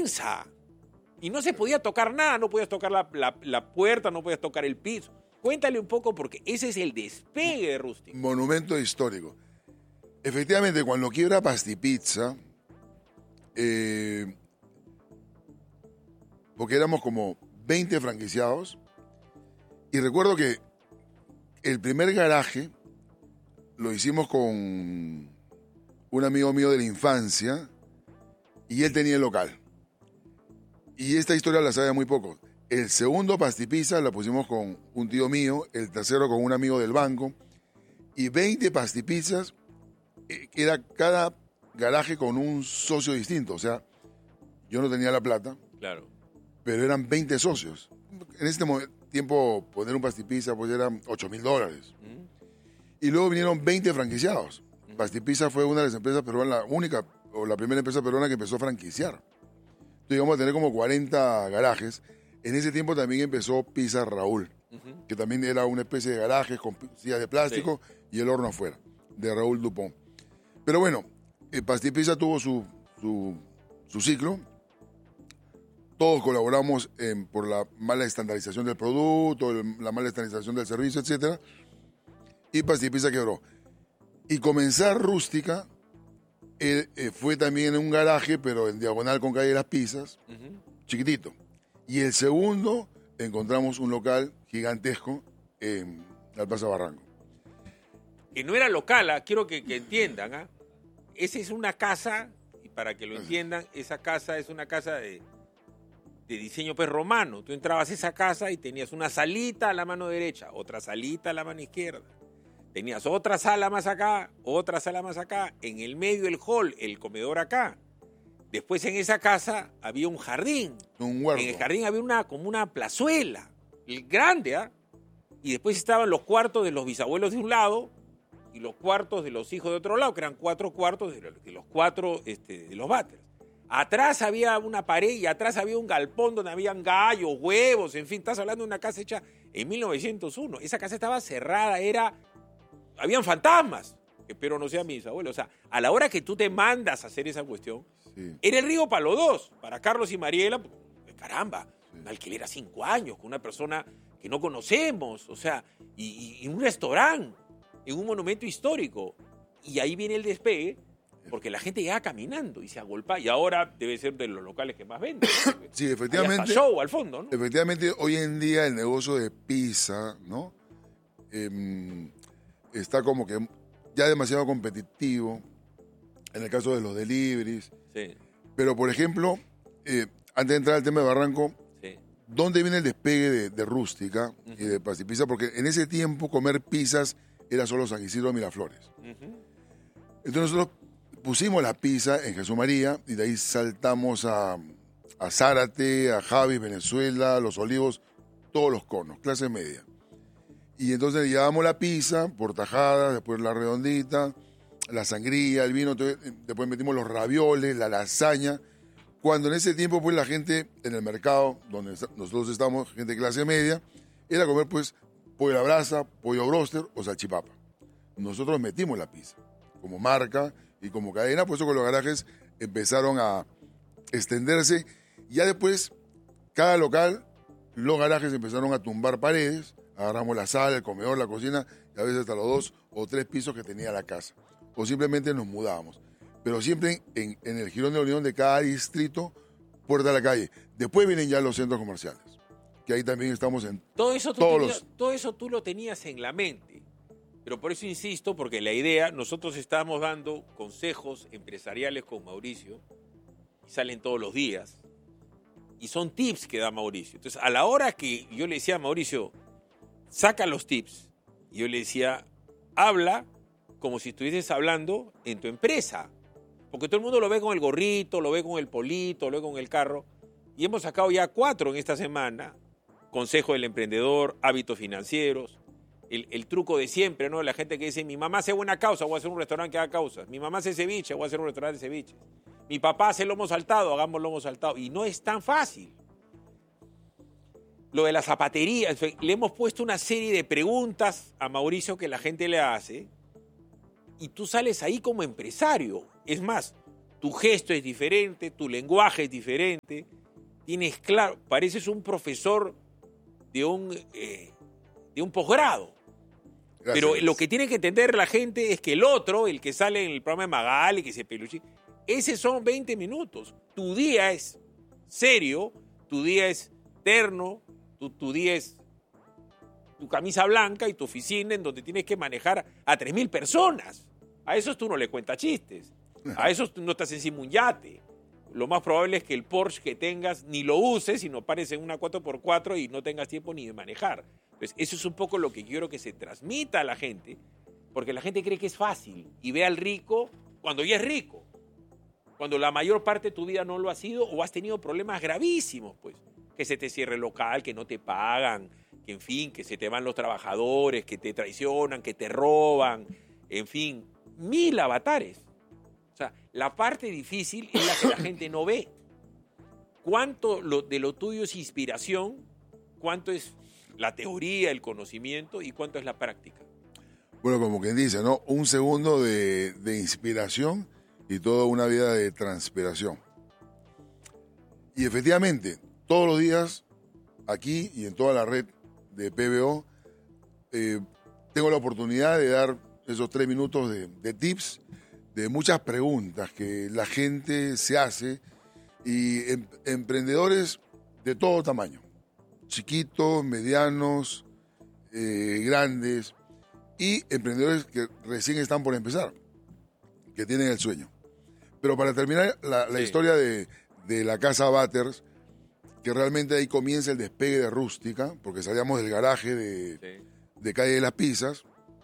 inmensa. Y no se podía tocar nada, no podías tocar la puerta, no podías tocar el piso. Cuéntale un poco, porque ese es el despegue de Rústica. Monumento histórico. Efectivamente, cuando quiebra Pastipizza, porque éramos como 20 franquiciados, y recuerdo que el primer garaje lo hicimos con un amigo mío de la infancia, y él tenía el local. Y esta historia la sabe muy poco. El segundo Pastipizza la pusimos con un tío mío, el tercero con un amigo del banco, y 20 Pastipizzas, era cada garaje con un socio distinto. O sea, yo no tenía la plata, Claro. pero eran 20 socios. En ese tiempo poner un Pastipizza pues eran $8,000. Y luego vinieron 20 franquiciados. Pastipizza fue una de las empresas peruanas, la única o la primera empresa peruana que empezó a franquiciar. Entonces íbamos a tener como 40 garajes. En ese tiempo también empezó Pizza Raúl, que también era una especie de garajes con sillas de plástico y el horno afuera, de Raúl Dupont. Pero bueno, Pastipizza tuvo su ciclo. Todos colaboramos por la mala estandarización del producto, la mala estandarización del servicio, etc. Y Pastipizza quebró. Y comenzar Rústica fue también en un garaje, pero en diagonal con calle Las Pizzas, chiquitito. Y el segundo, encontramos un local gigantesco en la Plaza Barranco. Que no era local, quiero que entiendan. Esa es una casa, y para que lo entiendan, esa casa es una casa de diseño pues romano. Tú entrabas a esa casa y tenías una salita a la mano derecha, otra salita a la mano izquierda. Tenías otra sala más acá, otra sala más acá, en el medio el hall, el comedor acá. Después en esa casa había un jardín. Un huerto. En el jardín había como una plazuela, grande, Y después estaban los cuartos de los bisabuelos de un lado y los cuartos de los hijos de otro lado, que eran 4 cuartos de los 4 de los váteres. Atrás había una pared y atrás había un galpón donde habían gallos, huevos, en fin, estás hablando de una casa hecha en 1901. Esa casa estaba cerrada, habían fantasmas, espero no sean mis abuelos. O sea, a la hora que tú te mandas a hacer esa cuestión, era el río para los dos, para Carlos y Mariela, caramba, un alquiler a 5 años con una persona que no conocemos, o sea, y un restaurante, en un monumento histórico. Y ahí viene el despegue, porque la gente llega caminando y se agolpa, y ahora debe ser de los locales que más venden. Sí, efectivamente. Hay hasta show al fondo, ¿no? Efectivamente, hoy en día el negocio de pizza, ¿no? Está como que ya demasiado competitivo, en el caso de los deliveries. Sí. Pero, por ejemplo, antes de entrar al tema de Barranco, Sí. ¿dónde viene el despegue de Rústica y de Pastipizza? Porque en ese tiempo comer pizzas era solo San Isidro Miraflores. Entonces nosotros pusimos la pizza en Jesús María y de ahí saltamos a Zárate, a Javis, Venezuela, Los Olivos, todos los conos, clase media. Y entonces llevábamos la pizza por tajadas, después la redondita, la sangría, el vino, después metimos los ravioles, la lasaña. Cuando en ese tiempo, pues la gente en el mercado, donde nosotros estamos, gente de clase media, era comer pues pollo a la brasa, pollo broster o salchipapa. Nosotros metimos la pizza como marca y como cadena, por eso con los garajes empezaron a extenderse. Ya después, cada local, los garajes empezaron a tumbar paredes, agarramos la sala, el comedor, la cocina, y a veces hasta los 2 o 3 pisos que tenía la casa. O simplemente nos mudábamos. Pero siempre en el jirón de la unión de cada distrito, puerta a la calle. Después vienen ya los centros comerciales, que ahí también estamos en todo eso tú lo tenías en la mente. Pero por eso insisto, porque la idea, nosotros estamos dando consejos empresariales con Mauricio, y salen todos los días, y son tips que da Mauricio. Entonces, a la hora que yo le decía a Mauricio, saca los tips, y yo le decía, habla como si estuvieses hablando en tu empresa. Porque todo el mundo lo ve con el gorrito, lo ve con el polito, lo ve con el carro. Y hemos sacado ya 4 en esta semana. Consejo del emprendedor, hábitos financieros, el truco de siempre, ¿no? La gente que dice, mi mamá hace buena causa, voy a hacer un restaurante que haga causas. Mi mamá hace ceviche, voy a hacer un restaurante de ceviche. Mi papá hace lomo saltado, hagamos lomo saltado. Y no es tan fácil. Lo de la zapatería, le hemos puesto una serie de preguntas a Mauricio que la gente le hace y tú sales ahí como empresario. Es más, tu gesto es diferente, tu lenguaje es diferente. Tienes claro, pareces un profesor de un posgrado. Gracias. Pero lo que tiene que entender la gente es que el otro, el que sale en el programa de Magali, que se peluche, esos son 20 minutos. Tu día es serio, tu día es terno, tu día es tu camisa blanca y tu oficina en donde tienes que manejar a 3.000 personas. A esos tú no le cuentas chistes. A esos tú no estás encima un yate. Lo más probable es que el Porsche que tengas ni lo uses, sino pares en una 4x4 y no tengas tiempo ni de manejar. Entonces, eso es un poco lo que quiero que se transmita a la gente, porque la gente cree que es fácil y ve al rico cuando ya es rico. Cuando la mayor parte de tu vida no lo ha sido o has tenido problemas gravísimos, pues. Que se te cierre el local, que no te pagan, que en fin, que se te van los trabajadores, que te traicionan, que te roban, en fin, 1000 avatares. O sea, la parte difícil es la que la gente no ve. ¿Cuánto de lo tuyo es inspiración? ¿Cuánto es la teoría, el conocimiento y cuánto es la práctica? Bueno, como quien dice, ¿no? Un segundo de inspiración y toda una vida de transpiración. Y efectivamente, todos los días, aquí y en toda la red de PBO, tengo la oportunidad de dar esos 3 minutos de tips, de muchas preguntas que la gente se hace, y emprendedores de todo tamaño, chiquitos, medianos, grandes, y emprendedores que recién están por empezar, que tienen el sueño. Pero para terminar la historia de la casa Butters, que realmente ahí comienza el despegue de Rústica, porque salíamos del garaje de Calle de las Pizzas,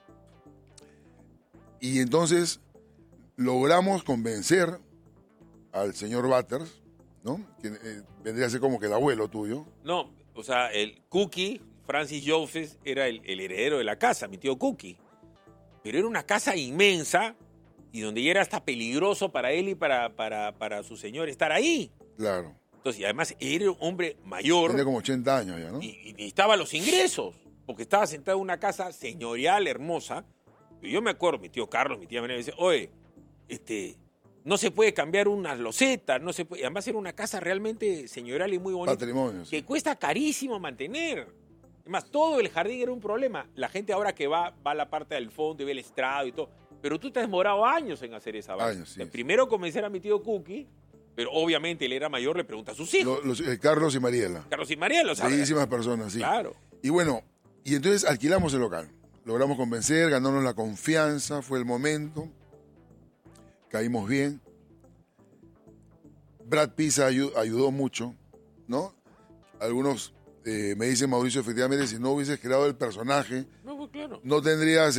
y entonces logramos convencer al señor Butters, ¿no? Que vendría a ser como que el abuelo tuyo. No, o sea, el Cookie, Francis Joseph, era el heredero de la casa, mi tío Cookie. Pero era una casa inmensa y donde ya era hasta peligroso para él y para su señor estar ahí. Claro. Entonces, y además era un hombre mayor. Tenía como 80 años ya, ¿no? Y necesitaba los ingresos, porque estaba sentado en una casa señorial, hermosa. Y yo me acuerdo, mi tío Carlos, mi tía María, me dice, oye, no se puede cambiar unas losetas, no se puede. Además era una casa realmente señorial y muy bonita. Patrimonio. Que cuesta carísimo mantener. Además, todo el jardín era un problema. La gente ahora que va a la parte del fondo y ve el estrado y todo. Pero tú te has demorado años en hacer esa base. Años, sí. Primero convencer a mi tío Cookie, pero obviamente él era mayor, le pregunta a sus hijos. Carlos y Mariela. Carlos y Mariela, ¿sabes? Bellísimas personas, sí. Claro. Y bueno, y entonces alquilamos el local. Logramos convencer, ganarnos la confianza, fue el momento. Caímos bien. Brad Pisa ayudó mucho, ¿no? Algunos me dicen, Mauricio, efectivamente, si no hubieses creado el personaje, No, pues claro. no tendríamos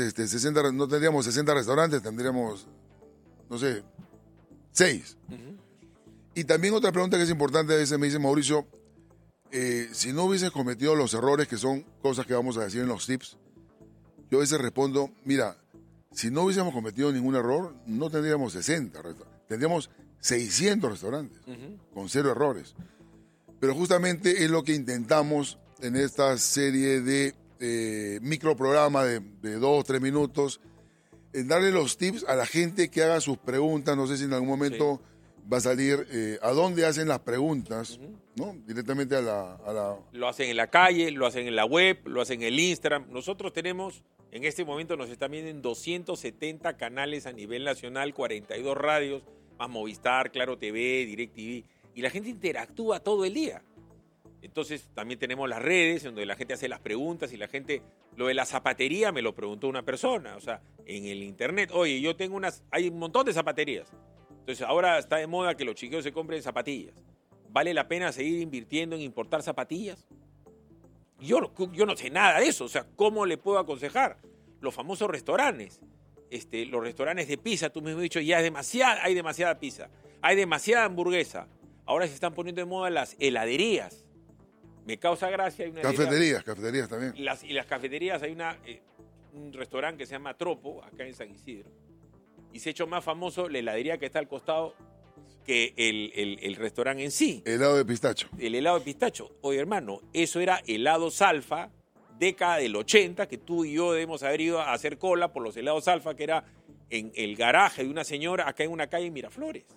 60 restaurantes, tendríamos, no sé, 6. Uh-huh. Y también otra pregunta que es importante, a veces me dice, Mauricio, si no hubieses cometido los errores, que son cosas que vamos a decir en los tips, yo a veces respondo, mira, si no hubiésemos cometido ningún error, no tendríamos 60 restaurantes, tendríamos 600 restaurantes, con 0 errores. Pero justamente es lo que intentamos en esta serie de microprograma de 2 o 3 minutos, en darle los tips a la gente que haga sus preguntas. No sé si en algún momento va a salir a dónde hacen las preguntas, ¿no? Directamente a la... Lo hacen en la calle, lo hacen en la web, lo hacen en el Instagram. Nosotros tenemos, en este momento nos están viendo en 270 canales a nivel nacional, 42 radios, más Movistar, Claro TV, DirecTV, y la gente interactúa todo el día. Entonces también tenemos las redes donde la gente hace las preguntas y la gente, lo de la zapatería me lo preguntó una persona, o sea, en el internet, oye, yo tengo hay un montón de zapaterías. Entonces ahora está de moda que los chiquillos se compren zapatillas. ¿Vale la pena seguir invirtiendo en importar zapatillas? Yo no sé nada de eso, o sea, ¿cómo le puedo aconsejar? Los famosos restaurantes, los restaurantes de pizza, tú mismo has dicho, ya hay demasiada pizza, hay demasiada hamburguesa. Ahora se están poniendo de moda las heladerías. Me causa gracia. Hay una Cafeterías también. Y las cafeterías, hay un restaurante que se llama Tropo, acá en San Isidro. Y se ha hecho más famoso la heladería que está al costado que el restaurante en sí. Helado de pistacho. El helado de pistacho. Oye, hermano, eso era helado Salfa, década del 80, que tú y yo debemos haber ido a hacer cola por los helados Salfa, que era en el garaje de una señora acá en una calle en Miraflores.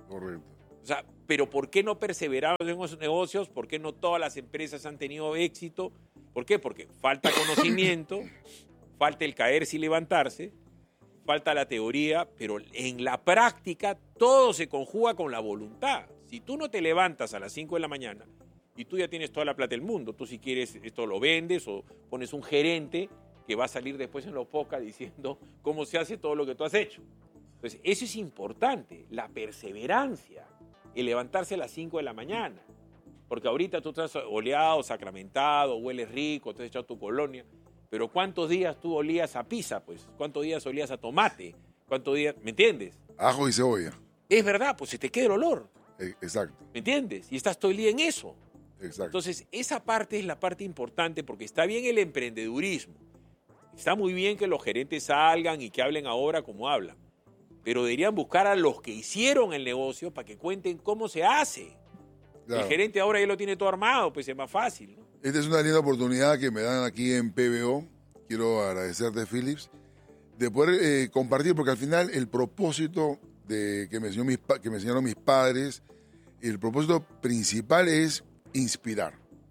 Correcto. O sea, pero ¿por qué no perseveraron en esos negocios? ¿Por qué no todas las empresas han tenido éxito? ¿Por qué? Porque falta conocimiento, falta el caerse y levantarse, falta la teoría, pero en la práctica todo se conjuga con la voluntad. Si tú no te levantas a las 5 de la mañana y tú ya tienes toda la plata del mundo, tú si quieres esto lo vendes o pones un gerente que va a salir después en los podcasts diciendo cómo se hace todo lo que tú has hecho. Entonces, eso es importante, la perseverancia, el levantarse a las 5 de la mañana. Porque ahorita tú estás oleado, sacramentado, hueles rico, te has echado tu colonia, pero ¿cuántos días tú olías a pizza, pues? ¿Cuántos días olías a tomate? ¿Cuántos días? ¿Me entiendes? Ajo y cebolla. Es verdad, pues se te queda el olor. Exacto. ¿Me entiendes? Y estás todo el día en eso. Exacto. Entonces, esa parte es la parte importante porque está bien el emprendedurismo. Está muy bien que los gerentes salgan y que hablen ahora como hablan. Pero deberían buscar a los que hicieron el negocio para que cuenten cómo se hace. Claro. El gerente ahora ya lo tiene todo armado, pues es más fácil, ¿no? Esta es una linda oportunidad que me dan aquí en PBO. Quiero agradecerte, Philips, de poder compartir, porque al final el propósito que me enseñaron mis padres, el propósito principal es inspirar,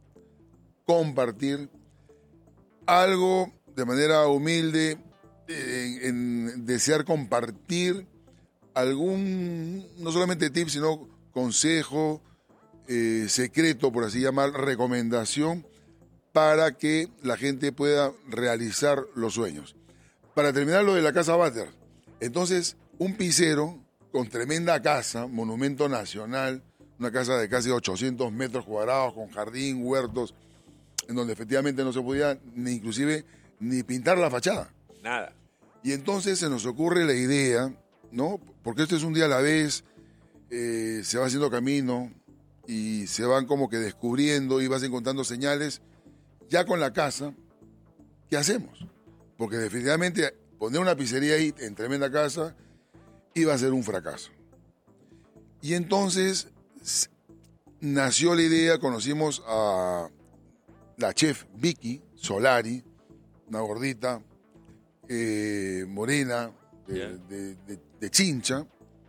compartir algo de manera humilde, en desear compartir algún, no solamente tip, sino consejo, secreto, por así llamar, recomendación, para que la gente pueda realizar los sueños. Para terminar lo de la casa Bater, entonces, un pizzero con tremenda casa, monumento nacional, una casa de casi 800 metros cuadrados, con jardín, huertos, en donde efectivamente no se podía ni pintar la fachada. Nada. Y entonces se nos ocurre la idea, ¿no? Porque esto es un día a la vez, se va haciendo camino y se van como que descubriendo y vas encontrando señales. Ya con la casa, ¿qué hacemos? Porque definitivamente poner una pizzería ahí en tremenda casa iba a ser un fracaso. Y entonces nació la idea, conocimos a la chef Vicky Solari, una gordita, morena, de Chincha,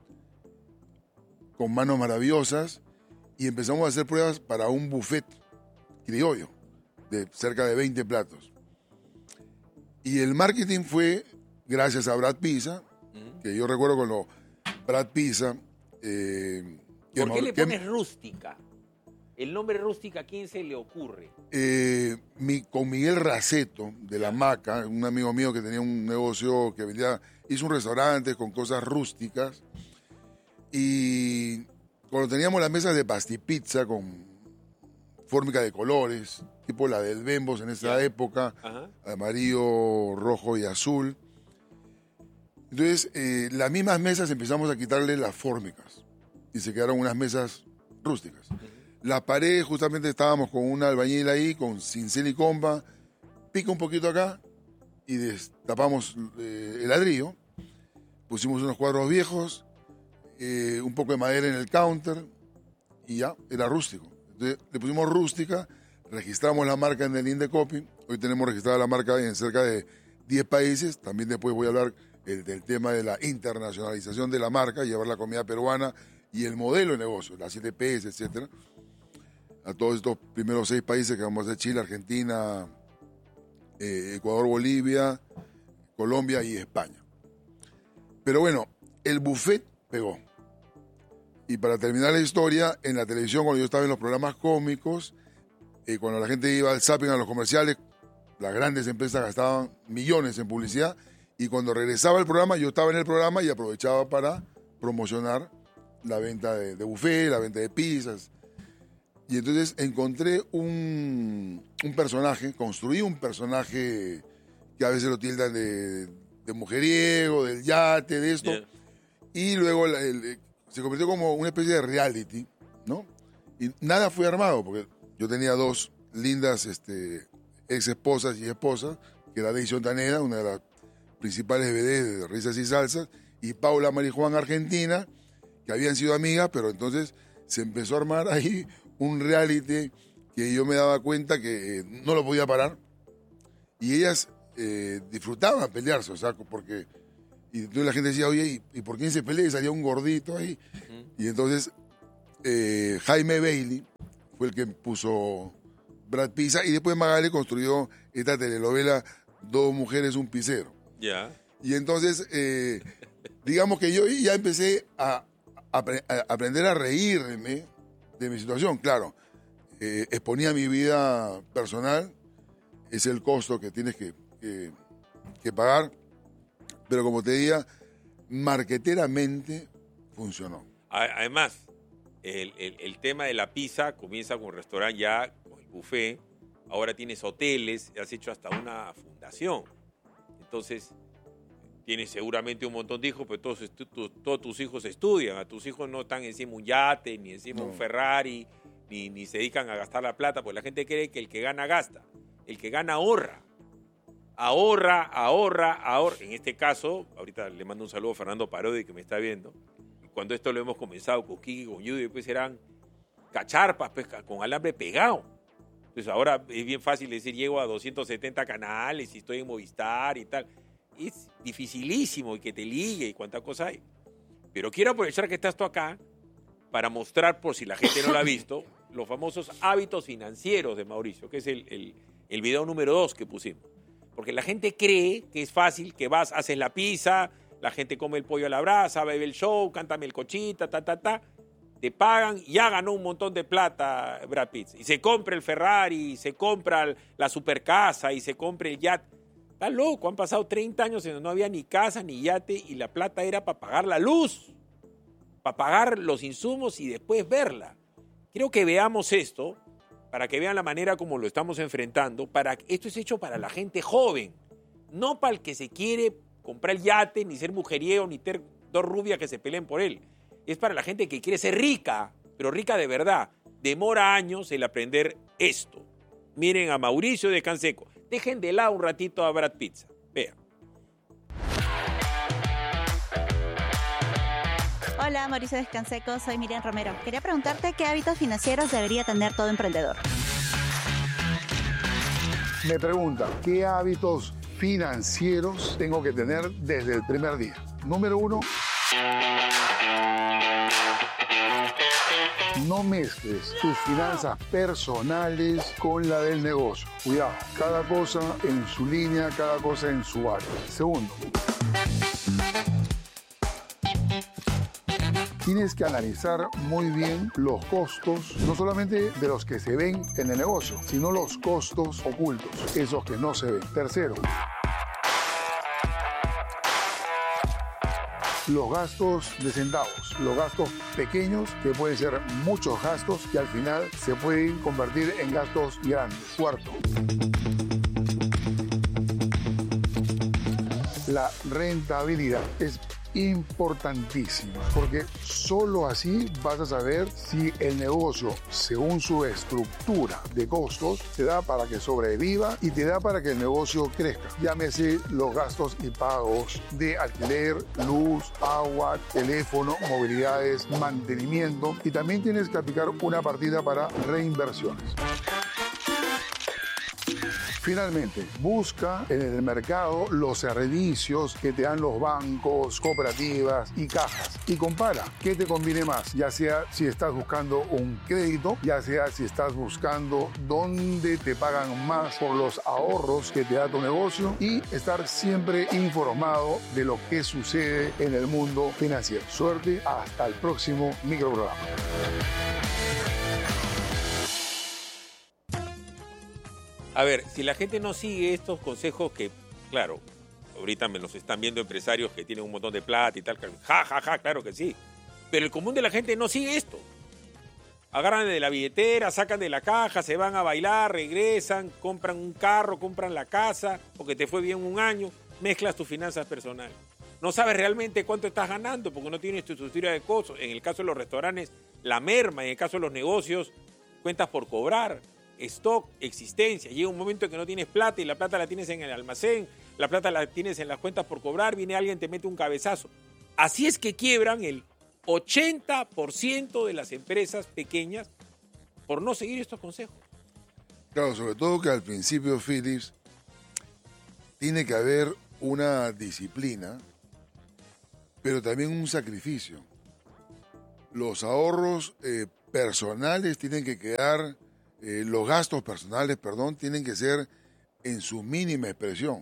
con manos maravillosas, y empezamos a hacer pruebas para un buffet criollo de cerca de 20 platos. Y el marketing fue gracias a Brad Pizza, que yo recuerdo cuando Brad Pizza... ¿Por qué le pones rústica? El nombre rústica, ¿a quién se le ocurre? Con Miguel Raceto, de La Maca, un amigo mío que tenía un negocio que hizo un restaurante con cosas rústicas. Y cuando teníamos las mesas de pastipizza con fórmica de colores, tipo la del Bembos en esa época, amarillo, rojo y azul. Entonces, las mismas mesas empezamos a quitarle las fórmicas y se quedaron unas mesas rústicas. Las paredes, justamente estábamos con una albañil ahí, con cincel y comba, pica un poquito acá y destapamos el ladrillo, pusimos unos cuadros viejos, un poco de madera en el counter y ya, era rústico. Entonces, le pusimos rústica, registramos la marca en el Indecopy, hoy tenemos registrada la marca en cerca de 10 países, también después voy a hablar del tema de la internacionalización de la marca, llevar la comida peruana y el modelo de negocio, las 7Ps, etcétera, a todos estos primeros 6 países que vamos a hacer: Chile, Argentina, Ecuador, Bolivia, Colombia y España. Pero bueno, el buffet pegó. Y para terminar la historia, en la televisión, cuando yo estaba en los programas cómicos, cuando la gente iba al zapping, a los comerciales, las grandes empresas gastaban millones en publicidad, y cuando regresaba el programa, yo estaba en el programa y aprovechaba para promocionar la venta de buffet, la venta de pizzas. Y entonces encontré un personaje, construí un personaje que a veces lo tildan de mujeriego, del yate, de esto, y luego se convirtió como una especie de reality, ¿no? Y nada fue armado, porque yo tenía 2 lindas ex esposas y esposas, que era Daisy Ontaneda, una de las principales BDs de Risas y Salsas, y Paula Marijuán Argentina, que habían sido amigas, pero entonces se empezó a armar ahí un reality que yo me daba cuenta que no lo podía parar, y ellas disfrutaban pelearse, o sea, porque Y entonces la gente decía, oye, ¿y por quién se pelea? Y salía un gordito ahí. Y entonces Jaime Bailey fue el que puso Brad Pizza, y después Magali construyó esta telenovela Dos mujeres, un pizzero. Ya. Y entonces, digamos que yo ya empecé a aprender a reírme de mi situación. Claro, exponía mi vida personal, es el costo que tienes que pagar, pero como te decía, marqueteramente funcionó. Además, el tema de la pizza comienza con un restaurante ya, con el buffet. Ahora tienes hoteles, has hecho hasta una fundación. Entonces, tienes seguramente un montón de hijos, pero todos tus hijos estudian. A tus hijos no están encima un yate, ni encima un Ferrari, ni se dedican a gastar la plata, porque la gente cree que el que gana gasta. El que gana ahorra. Ahorra. En este caso, ahorita le mando un saludo a Fernando Parodi, que me está viendo. Cuando esto lo hemos comenzado con Kiki, con Judy, después eran cacharpas, pues, con alambre pegado. Entonces ahora es bien fácil decir, llego a 270 canales y estoy en Movistar y tal. Es dificilísimo y que te ligue y cuánta cosa hay. Pero quiero aprovechar que estás tú acá para mostrar, por si la gente no lo ha visto, los famosos hábitos financieros de Mauricio, que es el video número 2 que pusimos. Porque la gente cree que es fácil, que vas, haces la pizza, la gente come el pollo a la brasa, bebe el show, cántame el cochita, te pagan, ya ganó un montón de plata Brad Pitt. Y se compra el Ferrari, y se compra la supercasa, y se compra el yate. Está loco, han pasado 30 años en donde no había ni casa ni yate y la plata era para pagar la luz, para pagar los insumos y después verla. Quiero que veamos esto, para que vean la manera como lo estamos enfrentando. Esto es hecho para la gente joven, no para el que se quiere comprar el yate, ni ser mujeriego, ni tener dos rubias que se peleen por él. Es para la gente que quiere ser rica, pero rica de verdad. Demora años el aprender esto. Miren a Mauricio de Canseco. Dejen de lado un ratito a Brad Pizza. Vean. Hola, Mauricio Descanseco, soy Miriam Romero. Quería preguntarte qué hábitos financieros debería tener todo emprendedor. Me pregunta, ¿qué hábitos financieros tengo que tener desde el primer día? Número 1, no mezcles tus finanzas personales con la del negocio. Cuidado, cada cosa en su línea, cada cosa en su área. Segundo, tienes que analizar muy bien los costos, no solamente de los que se ven en el negocio, sino los costos ocultos, esos que no se ven. Tercero, los gastos de centavos, los gastos pequeños, que pueden ser muchos gastos que al final se pueden convertir en gastos grandes. Cuarto, la rentabilidad es importantísima, porque solo así vas a saber si el negocio, según su estructura de costos, te da para que sobreviva y te da para que el negocio crezca. Llámese los gastos y pagos de alquiler, luz, agua, teléfono, movilidades, mantenimiento, y también tienes que aplicar una partida para reinversiones. Finalmente, busca en el mercado los servicios que te dan los bancos, cooperativas y cajas y compara qué te conviene más, ya sea si estás buscando un crédito, ya sea si estás buscando dónde te pagan más por los ahorros que te da tu negocio, y estar siempre informado de lo que sucede en el mundo financiero. Suerte, hasta el próximo microprograma. A ver, si la gente no sigue estos consejos que, claro, ahorita me los están viendo empresarios que tienen un montón de plata y tal, claro que sí. Pero el común de la gente no sigue esto. Agarran de la billetera, sacan de la caja, se van a bailar, regresan, compran un carro, compran la casa, porque te fue bien un año, mezclas tus finanzas personales. No sabes realmente cuánto estás ganando porque no tienes tu estructura de costos. En el caso de los restaurantes, la merma. En el caso de los negocios, cuentas por cobrar, stock, existencia. Llega un momento en que no tienes plata y la plata la tienes en el almacén, la plata la tienes en las cuentas por cobrar, viene alguien, te mete un cabezazo. Así es que quiebran el 80% de las empresas pequeñas por no seguir estos consejos. Claro, sobre todo que al principio, Philips, tiene que haber una disciplina pero también un sacrificio. Los ahorros personales tienen que quedar, los gastos personales, perdón, tienen que ser en su mínima expresión.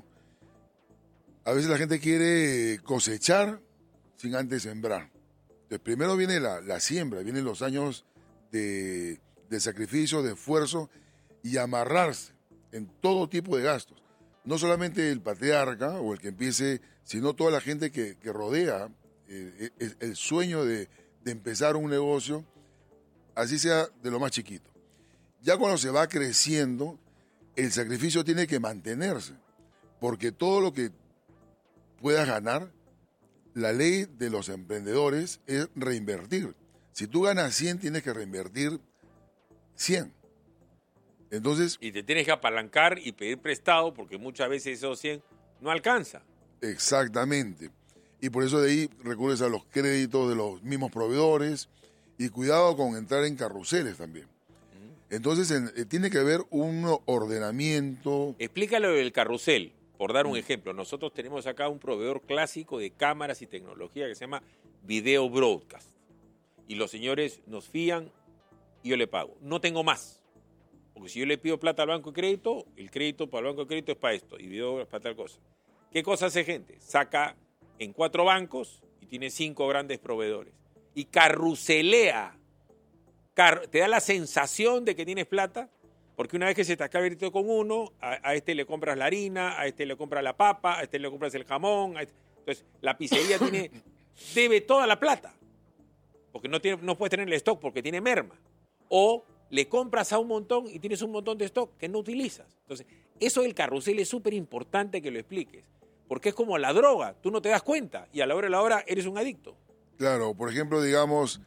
A veces la gente quiere cosechar sin antes sembrar. Entonces, primero viene la siembra, vienen los años de sacrificio, de esfuerzo y amarrarse en todo tipo de gastos. No solamente el patriarca o el que empiece, sino toda la gente que rodea el sueño de empezar un negocio, así sea de lo más chiquito. Ya cuando se va creciendo, el sacrificio tiene que mantenerse, porque todo lo que puedas ganar, la ley de los emprendedores es reinvertir. Si tú ganas 100, tienes que reinvertir 100. Entonces, y te tienes que apalancar y pedir prestado porque muchas veces esos 100 no alcanza. Exactamente. Y por eso de ahí recurres a los créditos de los mismos proveedores y cuidado con entrar en carruseles también. Entonces tiene que haber un ordenamiento. Explícalo del carrusel, por dar un ejemplo. Nosotros tenemos acá un proveedor clásico de cámaras y tecnología que se llama Video Broadcast. Y los señores nos fían y yo le pago. No tengo más. Porque si yo le pido plata al banco de crédito, el crédito para el banco de crédito es para esto y Video es para tal cosa. ¿Qué cosa hace gente? Saca en 4 bancos y tiene 5 grandes proveedores. Y carruselea. Te da la sensación de que tienes plata, porque una vez que se te acaba el crédito con uno, a este le compras la harina, a este le compras la papa, a este le compras el jamón. Entonces, la pizzería debe toda la plata, porque no puedes tener el stock porque tiene merma. O le compras a un montón y tienes un montón de stock que no utilizas. Entonces, eso del carrusel es súper importante que lo expliques, porque es como la droga, tú no te das cuenta y a la hora eres un adicto. Claro, por ejemplo, digamos,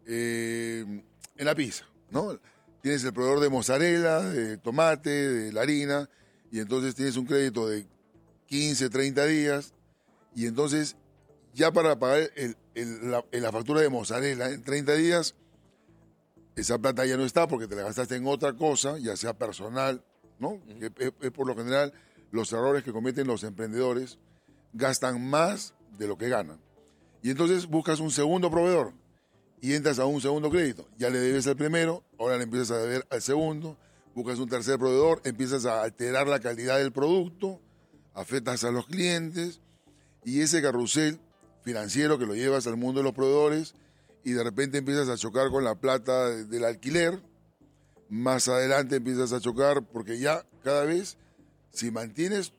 en la pizza, ¿no? Tienes el proveedor de mozzarella, de tomate, de la harina, y entonces tienes un crédito de 15, 30 días, y entonces ya para pagar la factura de mozzarella en 30 días, esa plata ya no está porque te la gastaste en otra cosa, ya sea personal, ¿no? Es por lo general los errores que cometen los emprendedores, gastan más de lo que ganan. Y entonces buscas un segundo proveedor y entras a un segundo crédito. Ya le debes al primero, ahora le empiezas a deber al segundo, buscas un tercer proveedor, empiezas a alterar la calidad del producto, afectas a los clientes y ese carrusel financiero que lo llevas al mundo de los proveedores y de repente empiezas a chocar con la plata del alquiler, más adelante empiezas a chocar porque ya cada vez, si mantienes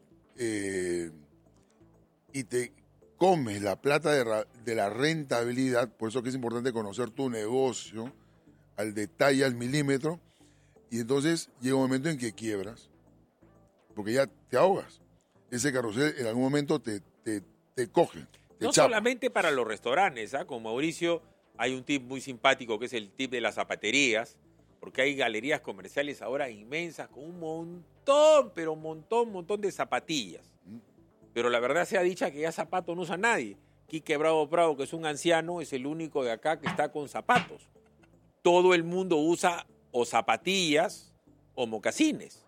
y te comes la plata de la rentabilidad, por eso que es importante conocer tu negocio al detalle, al milímetro, y entonces llega un momento en que quiebras, porque ya te ahogas. Ese carrusel en algún momento te coge, te no chapa. Solamente para los restaurantes, con Mauricio hay un tip muy simpático que es el tip de las zapaterías, porque hay galerías comerciales ahora inmensas con un montón, pero montón de zapatillas. Pero la verdad sea dicha que ya zapatos no usa nadie. Quique Bravo Prado, que es un anciano, es el único de acá que está con zapatos. Todo el mundo usa o zapatillas o mocasines.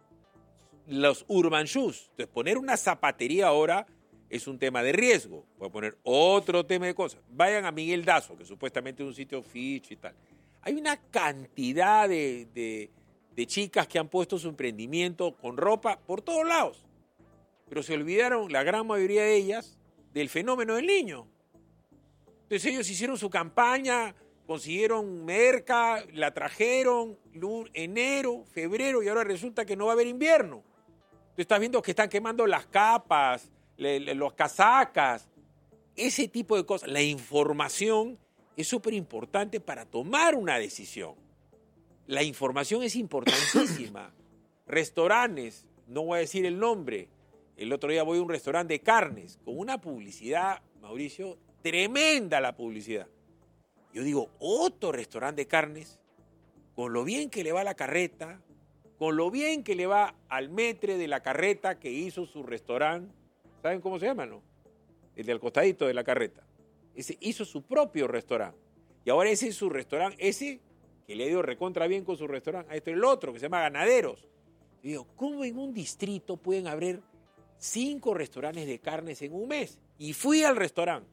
Los urban shoes. Entonces, poner una zapatería ahora es un tema de riesgo. Voy a poner otro tema de cosas. Vayan a Miguel Dazo, que supuestamente es un sitio Fitch y tal. Hay una cantidad de chicas que han puesto su emprendimiento con ropa por todos lados. Pero se olvidaron, la gran mayoría de ellas, del fenómeno del niño. Entonces ellos hicieron su campaña, consiguieron merca, la trajeron enero, febrero, y ahora resulta que no va a haber invierno. Tú estás viendo que están quemando las capas, los casacas, ese tipo de cosas. La información es súper importante para tomar una decisión. La información es importantísima. Restaurantes, no voy a decir el nombre. El otro día voy a un restaurante de carnes con una publicidad, Mauricio, tremenda la publicidad. Yo digo, otro restaurante de carnes, con lo bien que le va a la carreta, con lo bien que le va al maître de la carreta que hizo su restaurante. ¿Saben cómo se llama, no? El del costadito de la carreta. Ese hizo su propio restaurante. Y ahora ese es su restaurante, ese que le ha ido recontra bien con su restaurante. A esto el otro, que se llama Ganaderos. Y digo, ¿cómo en un distrito pueden haber 5 restaurantes de carnes en un mes? Y fui al restaurante.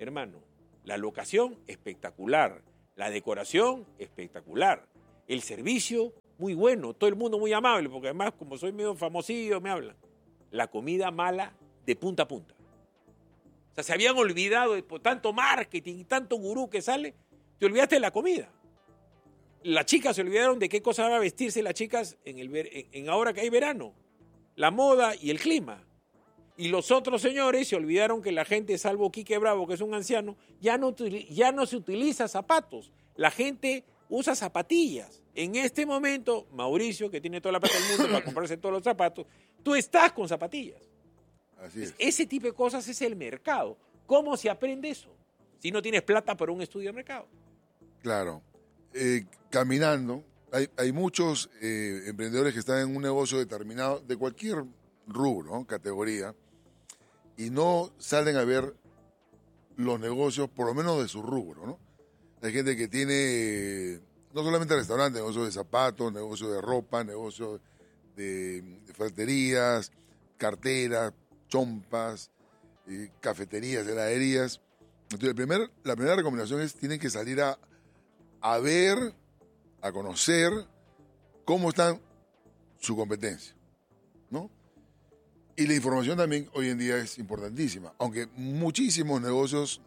hermano. La locación, espectacular. La decoración, espectacular. El servicio, muy bueno. Todo el mundo muy amable, porque además, como soy medio famosillo, me hablan. La comida mala de punta a punta. O sea, se habían olvidado de por tanto marketing y tanto gurú que sale, te olvidaste de la comida. Las chicas se olvidaron de qué cosa van a vestirse las chicas en ahora que hay verano. La moda y el clima. Y los otros señores se olvidaron que la gente, salvo Quique Bravo, que es un anciano, ya no se utiliza zapatos. La gente usa zapatillas. En este momento, Mauricio, que tiene toda la plata del mundo para comprarse todos los zapatos, tú estás con zapatillas. Así es. Ese tipo de cosas es el mercado. ¿Cómo se aprende eso? Si no tienes plata para un estudio de mercado. Claro. Caminando, hay muchos emprendedores que están en un negocio determinado, de cualquier rubro, ¿no? Categoría, y no salen a ver los negocios, por lo menos de su rubro, ¿no? Hay gente que tiene no solamente restaurantes, negocios de zapatos, negocios de ropa, negocios de ferreterías, carteras, chompas, cafeterías, heladerías. Entonces, la primera recomendación es: tienen que salir a ver, a conocer cómo está su competencia, ¿no? Y la información también hoy en día es importantísima, aunque muchísimos negocios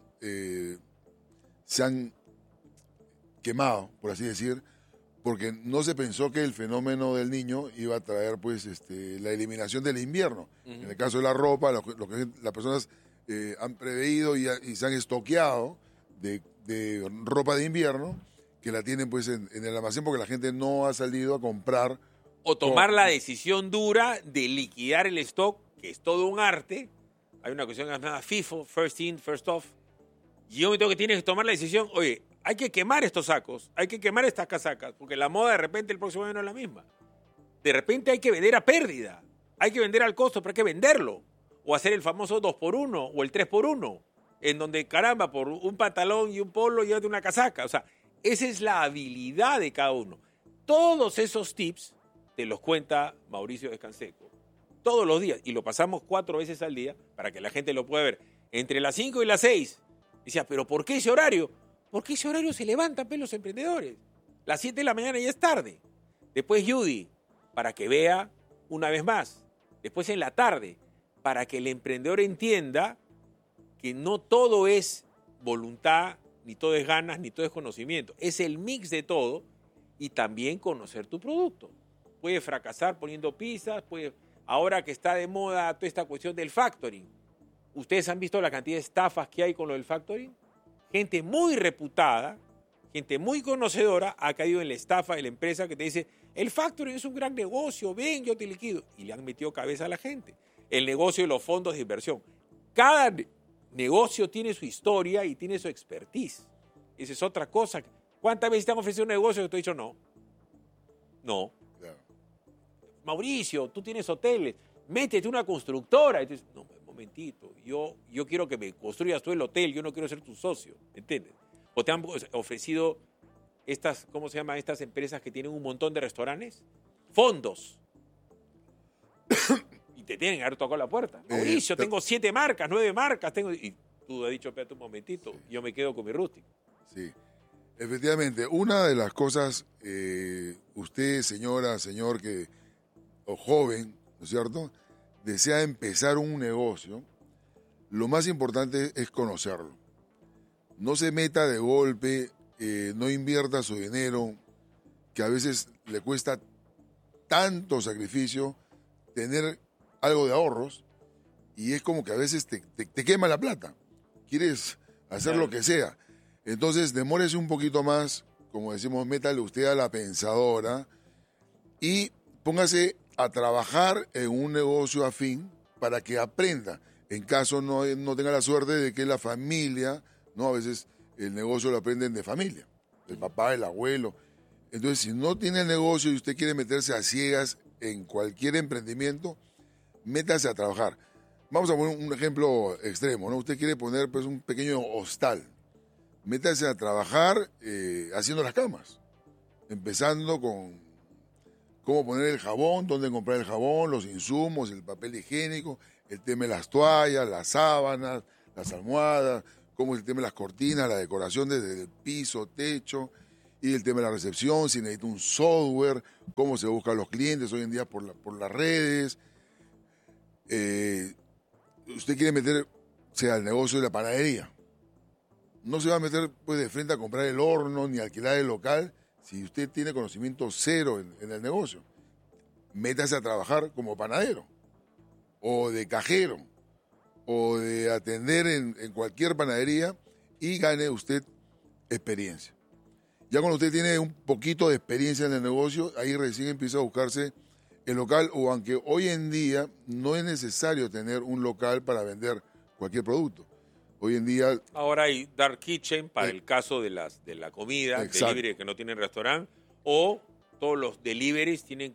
se han quemado, por así decir, porque no se pensó que el fenómeno del Niño iba a traer pues la eliminación del invierno. Uh-huh. En el caso de la ropa, lo que las personas han preveído y se han estoqueado de ropa de invierno, que la tienen pues en el almacén porque la gente no ha salido a comprar. O tomar la decisión dura de liquidar el stock, que es todo un arte. Hay una cuestión llamada FIFO, First In, First Off. Y yo me tengo que tienes que tomar la decisión, oye, hay que quemar estos sacos, hay que quemar estas casacas, porque la moda de repente el próximo año no es la misma. De repente hay que vender a pérdida, hay que vender al costo, pero hay que venderlo. O hacer el famoso 2x1 o el 3x1, en donde, caramba, por un pantalón y un polo llévate una casaca. O sea, esa es la habilidad de cada uno. Todos esos tips te los cuenta Mauricio Descanseco todos los días, y lo pasamos 4 veces al día para que la gente lo pueda ver. Entre las 5 y las 6. Decía, ¿pero por qué ese horario? Porque ese horario se levantan los emprendedores. Las 7 de la mañana ya es tarde. Después Judy, para que vea una vez más. Después en la tarde, para que el emprendedor entienda que no todo es voluntad, ni todo es ganas, ni todo es conocimiento. Es el mix de todo, y también conocer tu producto. Puede fracasar poniendo pizzas, ahora que está de moda toda esta cuestión del factoring. ¿Ustedes han visto la cantidad de estafas que hay con lo del factoring? Gente muy reputada, gente muy conocedora ha caído en la estafa de la empresa que te dice, el factoring es un gran negocio, ven, yo te liquido. Y le han metido cabeza a la gente. El negocio de los fondos de inversión. Cada negocio tiene su historia y tiene su expertise. Esa es otra cosa. ¿Cuántas veces te han ofrecido un negocio que te he dicho no? No. Claro. Mauricio, tú tienes hoteles, métete una constructora. Y tú dices, no, un momentito, yo quiero que me construyas tú el hotel, yo no quiero ser tu socio, ¿entiendes? O te han ofrecido estas, ¿cómo se llaman estas empresas que tienen un montón de restaurantes? Fondos. Y te tienen que haber tocado la puerta. Mauricio, tengo 7 marcas, 9 marcas, y tú has dicho, espérate un momentito, sí, yo me quedo con mi rústico. Sí, efectivamente, una de las cosas, usted, señora, señor, o joven, ¿no es cierto?, desea empezar un negocio, lo más importante es conocerlo. No se meta de golpe, no invierta su dinero, que a veces le cuesta tanto sacrificio tener algo de ahorros, y es como que a veces te quema la plata. Quieres hacer Claro. lo que sea. Entonces, demórese un poquito más, como decimos, métale usted a la pensadora y póngase a trabajar en un negocio afín para que aprenda. En caso no tenga la suerte de que la familia, ¿no? A veces el negocio lo aprenden de familia, el papá, el abuelo. Entonces, si no tiene el negocio y usted quiere meterse a ciegas en cualquier emprendimiento, métase a trabajar. Vamos a poner un ejemplo extremo, ¿no? Usted quiere poner pues un pequeño hostal. Métase a trabajar haciendo las camas, empezando con cómo poner el jabón, dónde comprar el jabón, los insumos, el papel higiénico, el tema de las toallas, las sábanas, las almohadas, cómo es el tema de las cortinas, la decoración desde el piso, techo, y el tema de la recepción, si necesita un software, cómo se buscan los clientes hoy en día por las redes. Usted quiere meterse al negocio de la panadería. No se va a meter pues de frente a comprar el horno ni alquilar el local si usted tiene conocimiento cero en el negocio. Métase a trabajar como panadero, o de cajero, o de atender en cualquier panadería y gane usted experiencia. Ya cuando usted tiene un poquito de experiencia en el negocio, ahí recién empieza a buscarse el local, o aunque hoy en día no es necesario tener un local para vender cualquier producto. Hoy en día... Ahora hay Dark Kitchen para el caso de la comida, delivery que no tienen restaurante, o todos los deliveries tienen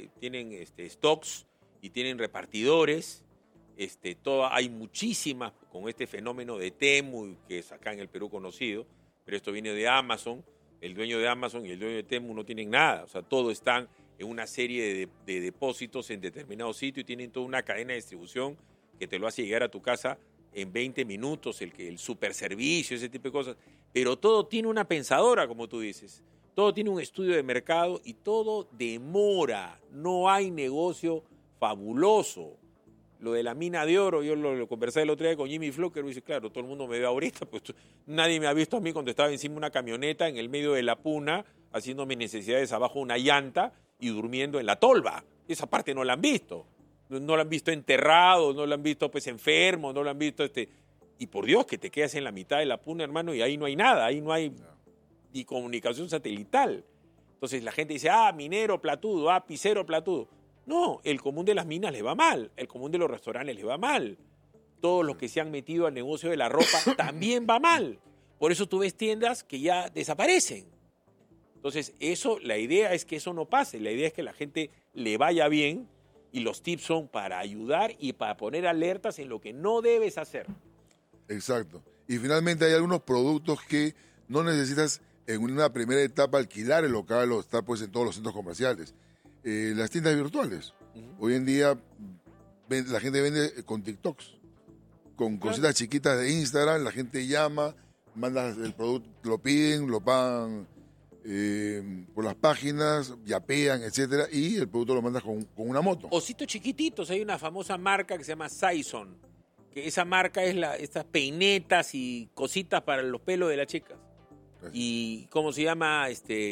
stocks y tienen repartidores. Hay muchísimas con este fenómeno de Temu, que es acá en el Perú conocido, pero esto viene de Amazon. El dueño de Amazon y el dueño de Temu no tienen nada, o sea, todos están en una serie de depósitos en determinado sitio y tienen toda una cadena de distribución que te lo hace llegar a tu casa en 20 minutos, el superservicio, ese tipo de cosas. Pero todo tiene una pensadora, como tú dices. Todo tiene un estudio de mercado y todo demora. No hay negocio fabuloso. Lo de la mina de oro, yo lo conversé el otro día con Jimmy Flocker y dice, claro, todo el mundo me ve ahorita, pues nadie me ha visto a mí cuando estaba encima de una camioneta en el medio de la puna, haciendo mis necesidades abajo de una llanta y durmiendo en la tolva. Esa parte no la han visto. No la han visto enterrado, no la han visto pues enfermo, no la han visto Y por Dios que te quedas en la mitad de la puna, hermano, y ahí no hay nada, ahí no hay ni comunicación satelital. Entonces la gente dice, minero platudo, pisero platudo. No, el común de las minas le va mal, el común de los restaurantes le va mal. Todos los que se han metido al negocio de la ropa también va mal. Por eso tú ves tiendas que ya desaparecen. Entonces, la idea es que eso no pase, la idea es que la gente le vaya bien y los tips son para ayudar y para poner alertas en lo que no debes hacer. Exacto. Y finalmente hay algunos productos que no necesitas en una primera etapa alquilar el local o estar pues en todos los centros comerciales. Las tiendas virtuales. Hoy en día la gente vende con TikToks, con cositas chiquitas de Instagram, la gente llama, manda el producto, lo piden, lo pagan por las páginas, yapean, etcétera, y el producto lo mandas con una moto. Ositos chiquititos, hay una famosa marca que se llama Saison, que esa marca es estas peinetas y cositas para los pelos de las chicas. Gracias. Y ¿cómo se llama?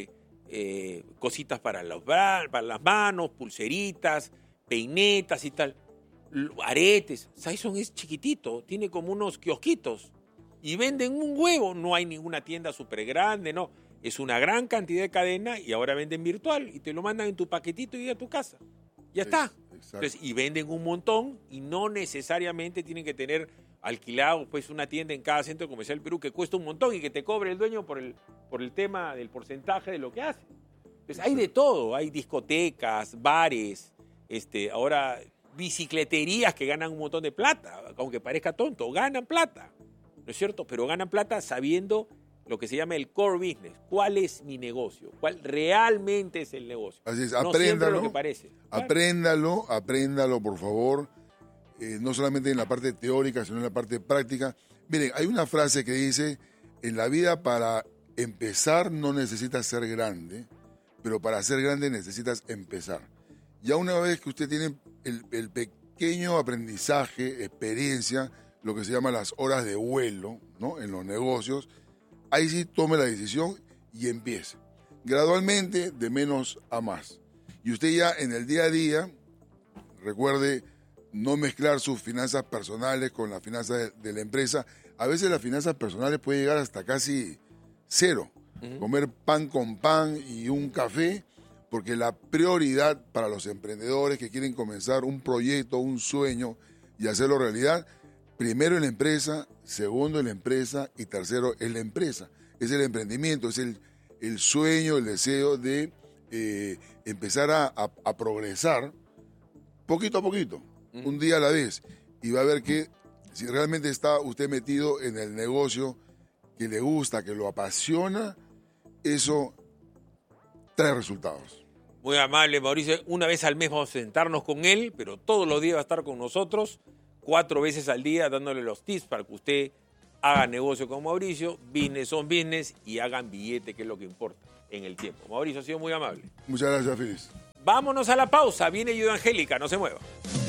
Cositas para las manos, pulseritas, peinetas y tal, aretes. Saison es chiquitito, tiene como unos kiosquitos y venden un huevo. No hay ninguna tienda súper grande, no. Es una gran cantidad de cadena y ahora venden virtual y te lo mandan en tu paquetito y a tu casa. Ya está. Entonces, y venden un montón y no necesariamente tienen que tener alquilado pues una tienda en cada centro comercial del Perú que cuesta un montón y que te cobre el dueño por el tema del porcentaje de lo que hace. Entonces, hay de todo, hay discotecas, bares, ahora bicicleterías que ganan un montón de plata, aunque parezca tonto, ganan plata, ¿no es cierto? Pero ganan plata sabiendo lo que se llama el core business. ¿Cuál es mi negocio? ¿Cuál realmente es el negocio? Así es, no apréndalo, siempre lo que parece. Apréndalo, por favor. No solamente en la parte teórica, sino en la parte práctica. Miren, hay una frase que dice, en la vida para empezar no necesitas ser grande, pero para ser grande necesitas empezar. Ya una vez que usted tiene el pequeño aprendizaje, experiencia, lo que se llama las horas de vuelo, ¿no? En los negocios, ahí sí tome la decisión y empiece. Gradualmente, de menos a más. Y usted ya en el día a día, recuerde no mezclar sus finanzas personales con las finanzas de la empresa. A veces las finanzas personales pueden llegar hasta casi cero. Comer pan con pan y un café, porque la prioridad para los emprendedores que quieren comenzar un proyecto, un sueño y hacerlo realidad, primero en la empresa, segundo en la empresa y tercero en la empresa. Es el emprendimiento, es el sueño, el deseo de empezar a progresar poquito a poquito, un día a la vez. Y va a ver que si realmente está usted metido en el negocio que le gusta, que lo apasiona, eso trae resultados. Muy amable, Mauricio. Una vez al mes vamos a sentarnos con él, pero todos los días va a estar con nosotros, 4 veces al día, dándole los tips para que usted hagan negocio con Mauricio, business on business, y hagan billete, que es lo que importa en el tiempo. Mauricio, ha sido muy amable. Muchas gracias, Félix. Vámonos a la pausa. Viene Yuda Angélica, no se mueva.